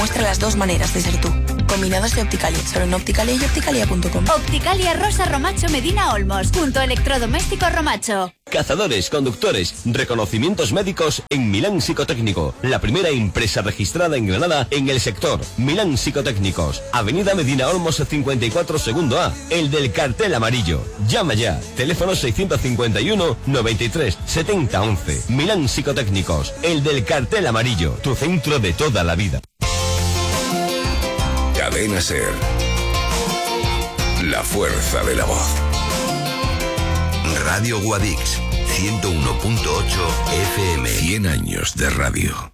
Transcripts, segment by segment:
Muestra las dos maneras de ser tú. Combinados de Opticalia. Solo en Opticalia y opticalia.com. Opticalia Rosa Romacho Medina Olmos. Punto Electrodoméstico Romacho. Cazadores, conductores, reconocimientos médicos en Milán Psicotécnico. La primera empresa registrada en Granada en el sector. Milán Psicotécnicos. Avenida Medina Olmos 54 segundo A. El del cartel amarillo. Llama ya. Teléfono 651 93 70 11. Milán Psicotécnicos. El del cartel amarillo. Tu centro de toda la vida. Cadena Ser. La fuerza de la voz. Radio Guadix, 101.8 FM. 100 años de radio.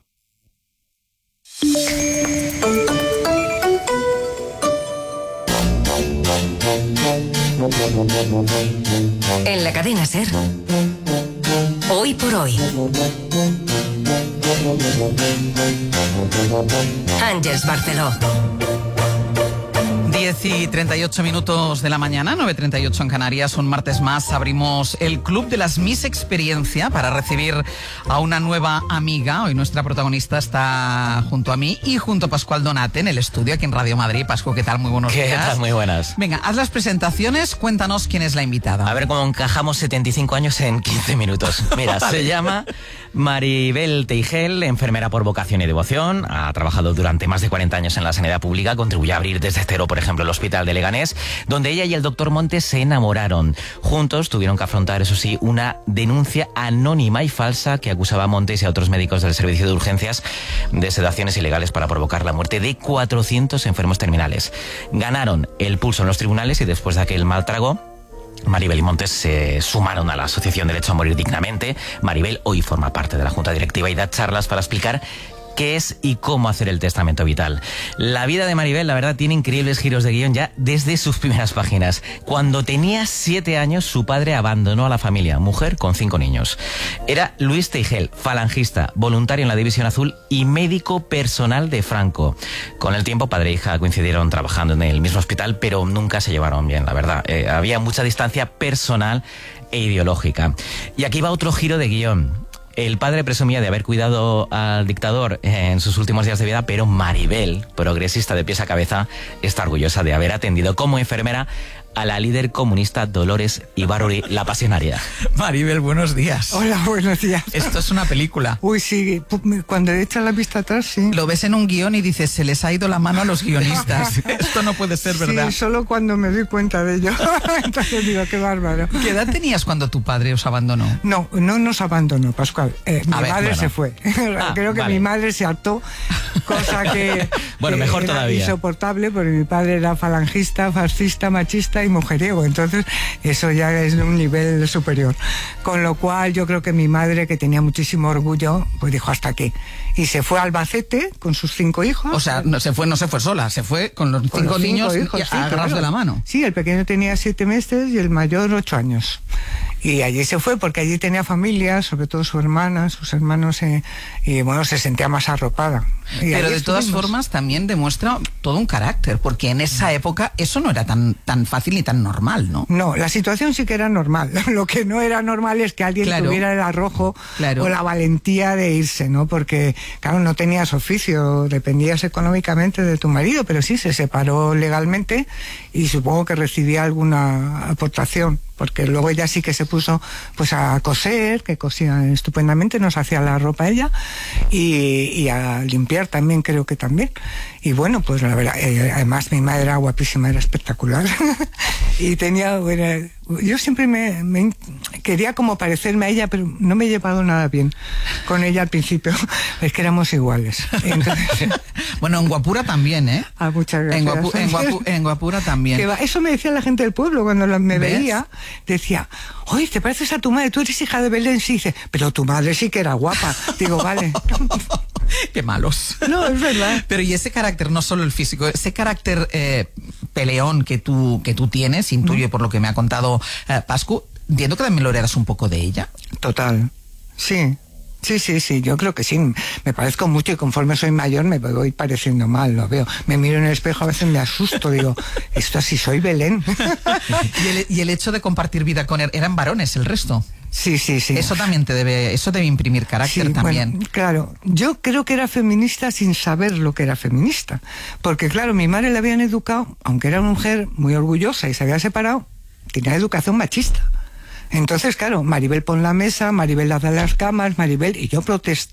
En la Cadena Ser. Hoy por hoy. Ángeles Barceló. 10:38 de la mañana, 9:38 en Canarias. Un martes más abrimos el Club de las Miss Experiencia para recibir a una nueva amiga. Hoy nuestra protagonista está junto a mí y junto a Pascual Donate en el estudio aquí en Radio Madrid. Pascu, ¿qué tal? Muy buenos días. ¿Qué tal? Muy buenas. Venga, haz las presentaciones, cuéntanos quién es la invitada. A ver cómo encajamos 75 años en 15 minutos. Mira, se llama Maribel Teigel, enfermera por vocación y devoción. Ha trabajado durante más de 40 años en la sanidad pública. Contribuyó a abrir desde cero, por ejemplo, el Hospital de Leganés, donde ella y el doctor Montes se enamoraron. Juntos tuvieron que afrontar, eso sí, una denuncia anónima y falsa que acusaba a Montes y a otros médicos del servicio de urgencias de sedaciones ilegales para provocar la muerte de 400 enfermos terminales. Ganaron el pulso en los tribunales y después de aquel mal trago, Maribel y Montes se sumaron a la Asociación Derecho a Morir Dignamente. Maribel hoy forma parte de la Junta Directiva y da charlas para explicar qué es y cómo hacer el testamento vital. La vida de Maribel, la verdad, tiene increíbles giros de guión ya desde sus primeras páginas. Cuando tenía 7 años, su padre abandonó a la familia, mujer con 5 niños. Era Luis Teigel, falangista, voluntario en la División Azul y médico personal de Franco. Con el tiempo, padre e hija coincidieron trabajando en el mismo hospital, pero nunca se llevaron bien, la verdad. Había mucha distancia personal e ideológica. Y aquí va otro giro de guión. El padre presumía de haber cuidado al dictador en sus últimos días de vida, pero Maribel, progresista de pies a cabeza, está orgullosa de haber atendido como enfermera a la líder comunista Dolores Ibárruri, la pasionaria. Maribel, buenos días. Hola, buenos días. Esto es una película. Uy, sí, cuando echas la vista atrás, sí. Lo ves en un guión y dices, se les ha ido la mano a los guionistas. Esto no puede ser verdad. Sí, solo cuando me doy cuenta de ello. Entonces digo, qué bárbaro. ¿Qué edad tenías cuando tu padre os abandonó? No nos abandonó, Pascual. Mi madre se fue. Creo que mi madre se hartó, cosa que bueno, mejor era todavía. Insoportable, porque mi padre era falangista, fascista, machista y mujeriego. Entonces, eso ya es de un nivel superior. Con lo cual, yo creo que mi madre, que tenía muchísimo orgullo, pues dijo hasta aquí. Y se fue a Albacete con sus 5 hijos. O sea, no se fue sola, se fue con los 5 niños hijos, agarrados de la mano. Sí, el pequeño tenía 7 meses y el mayor 8 años. Y allí se fue porque allí tenía familia, sobre todo su hermana, sus hermanos, y bueno, se sentía más arropada. Pero de todas formas también demuestra todo un carácter, porque en esa época eso no era tan fácil ni tan normal, ¿no? No, la situación sí que era normal. Lo que no era normal es que alguien tuviera el arrojo o la valentía de irse, ¿no? Porque, claro, no tenías oficio, dependías económicamente de tu marido, pero sí se separó legalmente y supongo que recibía alguna aportación, porque luego ella sí que se puso pues a coser, que cosía estupendamente, nos hacía la ropa ella, y a limpiar también, creo que también. Y bueno, pues la verdad, además mi madre era guapísima, era espectacular. Y tenía, bueno, yo siempre me quería como parecerme a ella, pero no me he llevado nada bien con ella al principio. Es que éramos iguales. Entonces, bueno, en guapura también, ¿eh? Ah, muchas gracias. En guapura también. Eso me decía la gente del pueblo cuando me veía. Decía, oye, ¿te pareces a tu madre? Tú eres hija de Belén. Sí, dice, pero tu madre sí que era guapa. Digo, vale. Qué malos. No, es verdad. Pero y ese carácter, no solo el físico, ese carácter peleón que tú tienes, intuyo por lo que me ha contado Pascu, entiendo que también lo heredas un poco de ella. Total, sí. Sí, yo creo que sí. Me parezco mucho y conforme soy mayor me voy pareciendo mal, lo veo. Me miro en el espejo, a veces me asusto, digo, esto así soy Belén. ¿Y el hecho de compartir vida con él, eran varones el resto? Sí. Eso también eso debe imprimir carácter también. Bueno, claro, yo creo que era feminista sin saber lo que era feminista. Porque claro, mi madre la habían educado, aunque era una mujer muy orgullosa y se había separado, tenía educación machista. Entonces, claro, Maribel pon la mesa, Maribel lava las camas, Maribel, y yo